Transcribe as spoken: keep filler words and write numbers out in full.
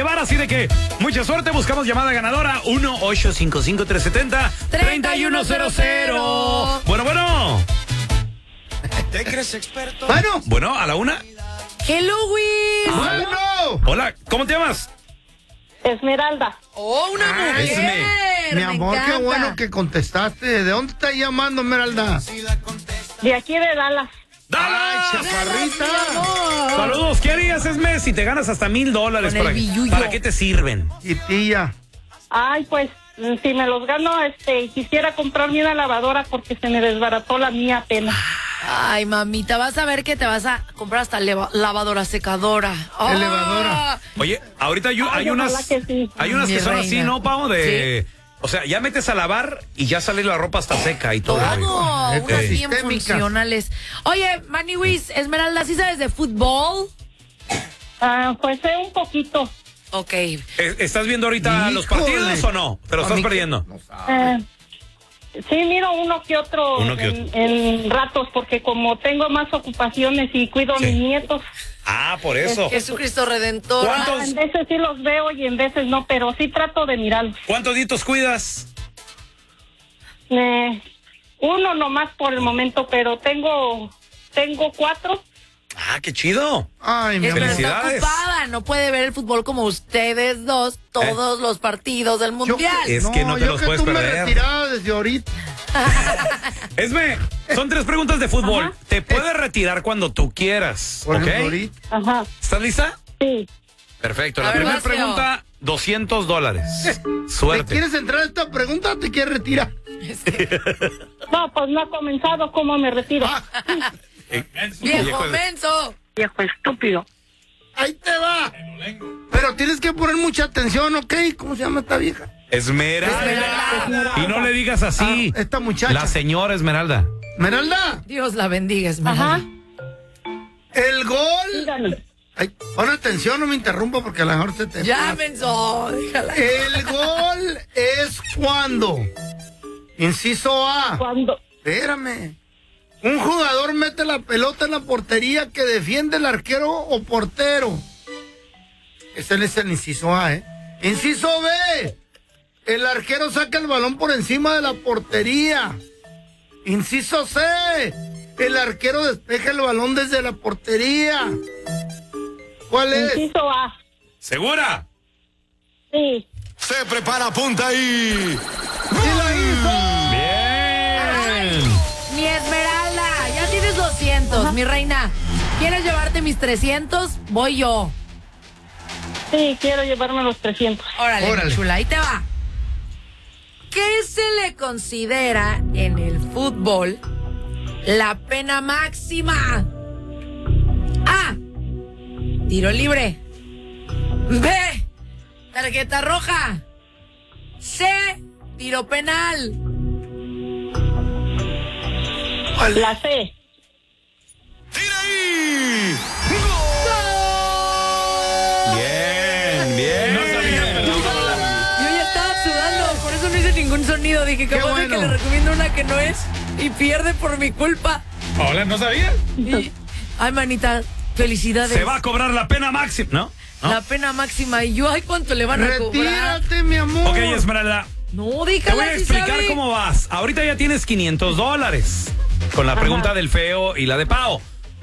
lavar, así de que mucha suerte. Buscamos llamada ganadora uno ocho cinco cinco, tres siete cero, tres uno cero cero. Bueno, bueno. ¿Te crees experto? Bueno. Bueno, a la una. Hello, Luis. Bueno. Hola, ¿cómo te llamas? Esmeralda. Oh, una Ah, mujer. Esme. Mi Me amor, qué encanta. bueno que contestaste. ¿De dónde estás llamando, Esmeralda? De aquí de Dallas. ¡Dallas! Ay, chaparrita. Mi amor. Saludos, ¿qué harías, Esme, si te ganas hasta mil dólares? Con el ¿Para, billullo. ¿Para qué te sirven? Y tía. Ay, pues, mm, si me los gano, este, quisiera comprarme una lavadora porque se me desbarató la mía apenas. Ay, mamita, vas a ver que te vas a comprar hasta leva- lavadora secadora. Oh. Elevadora. Oye, ahorita hay, Ay, hay ojalá unas que sí. hay unas Mi que son reina. así, ¿no, Pau? De, o sea, ya metes a lavar y ya sale la ropa hasta seca y todo. Todo, Ay, unas bien sistémicas. funcionales. Oye, Maniwis, Esmeralda, ¿sí sabes de fútbol? Ah, pues sé un poquito. Ok. Eh, ¿Estás viendo ahorita los Híjole. partidos o no? Pero A estás mí que- perdiendo. no sabe. Eh, sí, miro uno que otro, Uno que en, en ratos porque como tengo más ocupaciones y cuido a Sí. mis nietos, Ah, por eso. Jesucristo Redentor. ¿Cuántos? ah, en veces sí los veo y en veces no, pero sí trato de mirarlos. ¿Cuántos ditos cuidas? Eh, uno nomás por el momento, pero tengo tengo cuatro. Ah, qué chido. Ay, mi Es amor. pero está Felicidades. ocupada, no puede ver el fútbol como ustedes dos, todos los partidos del Yo mundial. que- Es que no te yo los que puedes tú perder. me retiraba desde ahorita. Esme, son tres preguntas de fútbol. Ajá. Te puedes retirar cuando tú quieras, Por ¿ok? ejemplo, ahorita. Ajá, ¿Estás lista? sí. Perfecto. A La ver, primera Horacio. pregunta, doscientos dólares. ¿Te Suerte. quieres entrar a esta pregunta o te quieres retirar? No, pues no ha comenzado, ¿cómo me retiro? Eh, Viejo viejo, menso. Viejo estúpido. Ahí te va. Pero tienes que poner mucha atención, ¿ok? ¿Cómo se llama esta vieja? Esmeralda. Esmeralda. Y no le digas así. Ah, esta muchacha. La señora Esmeralda. Esmeralda, Dios la bendiga, Esmeralda. Ajá, el gol. dígame. Ay, pon atención, no me interrumpa porque a lo mejor se te... Ya, menso. Déjala. El gol es cuando. Inciso A. Cuando, Espérame. Un jugador mete la pelota en la portería que defiende el arquero o portero. Ese es el inciso A, ¿eh? Inciso B. El arquero saca el balón por encima de la portería. Inciso C. El arquero despeja el balón desde la portería. ¿Cuál es? inciso A. ¿Segura? Sí. Se prepara, punta ahí. ¡Sí la hizo! Bien. Mi Esmeralda, ya tienes doscientos, mi reina. ¿Quieres llevarte mis trescientos? Voy yo. Sí, quiero llevarme los trescientos. Órale, Órale. mi chula, ahí te va. ¿Qué se le considera en el fútbol la pena máxima? A. Tiro libre. B. Tarjeta roja. C. Tiro penal. La C. ¡Tira ahí! Bien, bien. No sabía, perdón. Yo ya estaba sudando, por eso no hice ningún sonido. Dije, Qué capaz de bueno. que le recomiendo una que no es y pierde por mi culpa. Hola, ¿no sabía? Y- ay, manita, felicidades. Se va a cobrar la pena máxima, ¿no? ¿No? La pena máxima. Y yo, ay, ¿cuánto le van a cobrar? Retírate, mi amor. Ok, Esmeralda. No, Te dígala voy a si explicar sabe. cómo vas. Ahorita ya tienes quinientos dólares. Con la pregunta del feo y la de Pao.